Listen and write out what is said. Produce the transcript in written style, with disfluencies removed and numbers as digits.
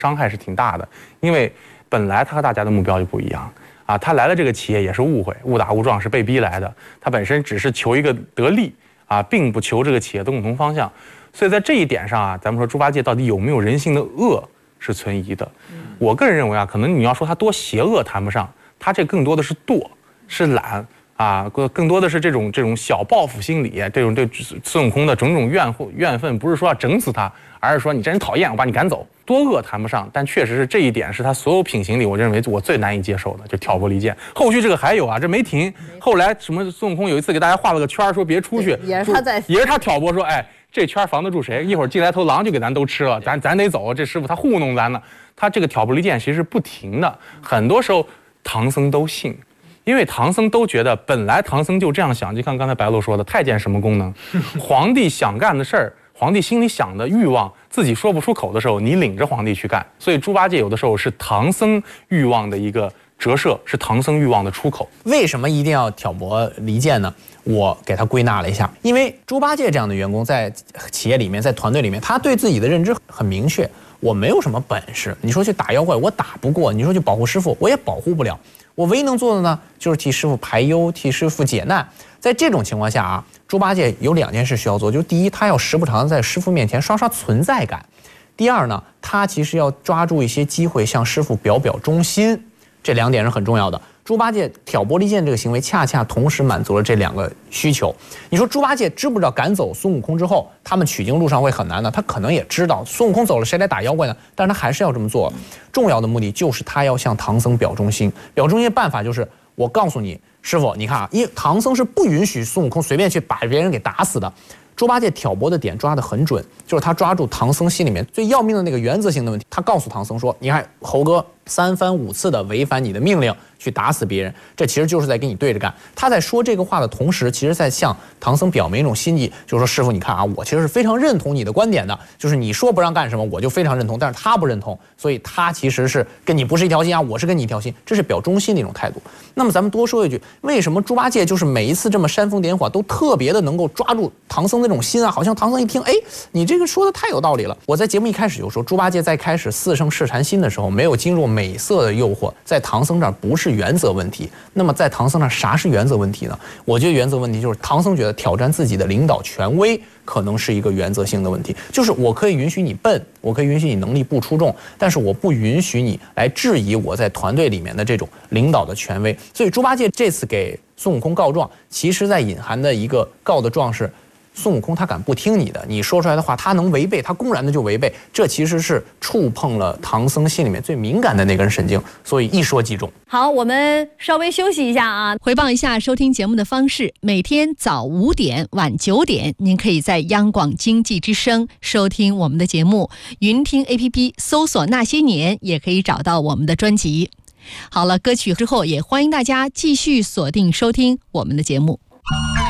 伤害是挺大的，因为本来他和大家的目标就不一样啊，他来了这个企业也是误会，误打误撞是被逼来的，他本身只是求一个得利啊，并不求这个企业的共同方向，所以在这一点上啊，咱们说猪八戒到底有没有人性的恶是存疑的。我个人认为啊，可能你要说他多邪恶谈不上，他这更多的是惰，是懒。啊，更多的是这种小报复心理，这种对孙悟空的种种怨愤，不是说要整死他，而是说你这人讨厌，我把你赶走。多恶谈不上，但确实是这一点是他所有品行里，我认为我最难以接受的，就挑拨离间。后续这个还有啊，这没停。后来什么孙悟空有一次给大家画了个圈，说别出去， 也是他挑拨说，哎，这圈防得住谁？一会儿进来头狼就给咱都吃了，咱得走。这师傅他糊弄咱呢，他这个挑拨离间其实是不停的，很多时候唐僧都信。因为唐僧都觉得，本来唐僧就这样想，就像刚才白鹿说的，太监什么功能？皇帝想干的事儿，皇帝心里想的欲望，自己说不出口的时候，你领着皇帝去干。所以猪八戒有的时候是唐僧欲望的一个折射，是唐僧欲望的出口。 为什么一定要挑拨离间呢？我给他归纳了一下，因为猪八戒这样的员工在企业里面，在团队里面，他对自己的认知很明确，我没有什么本事。你说去打妖怪，我打不过；你说去保护师傅，我也保护不了。我唯一能做的呢，就是替师傅排忧，替师傅解难。在这种情况下啊，猪八戒有2件事需要做，就是第一，他要时不常在师傅面前刷刷存在感；第二呢，他其实要抓住一些机会向师傅表忠心。这2点是很重要的。猪八戒挑拨离间这个行为，恰恰同时满足了这2个需求。你说猪八戒知不知道赶走孙悟空之后，他们取经路上会很难呢？他可能也知道，孙悟空走了，谁来打妖怪呢？但是他还是要这么做。重要的目的就是他要向唐僧表忠心。表忠心的办法就是，我告诉你，师傅，你看啊，因为唐僧是不允许孙悟空随便去把别人给打死的。猪八戒挑拨的点抓得很准，就是他抓住唐僧心里面最要命的那个原则性的问题。他告诉唐僧说：“你看，猴哥3番5次的违反你的命令，去打死别人，这其实就是在跟你对着干。”他在说这个话的同时，其实在向唐僧表明一种心意，就是说：“师傅，你看啊，我其实是非常认同你的观点的，就是你说不让干什么，我就非常认同。但是他不认同，所以他其实是跟你不是一条心啊，我是跟你一条心，这是表忠心的一种态度。”那么咱们多说一句，为什么猪八戒就是每一次这么煽风点火，都特别的能够抓住唐僧的这种心啊？好像唐僧一听，哎，你这个说的太有道理了。我在节目一开始就说，猪八戒在开始4圣试禅心的时候，没有经入美色的诱惑，在唐僧这儿不是原则问题。那么在唐僧那儿啥是原则问题呢？我觉得原则问题就是唐僧觉得挑战自己的领导权威可能是一个原则性的问题，就是我可以允许你笨，我可以允许你能力不出众，但是我不允许你来质疑我在团队里面的这种领导的权威。所以猪八戒这次给孙悟空告状，其实在隐含的一个告的状是，孙悟空他敢不听你的，你说出来的话他能违背，他公然的就违背，这其实是触碰了唐僧心里面最敏感的那根神经，所以一说即中。 好，我们稍微休息一下啊， 回报一下收听节目的方式：每天早5点、晚9点，您可以在央广经济之声收听我们的节目，云听 APP 搜索那些年也可以找到我们的专辑。好了，歌曲之后也欢迎大家继续锁定收听我们的节目。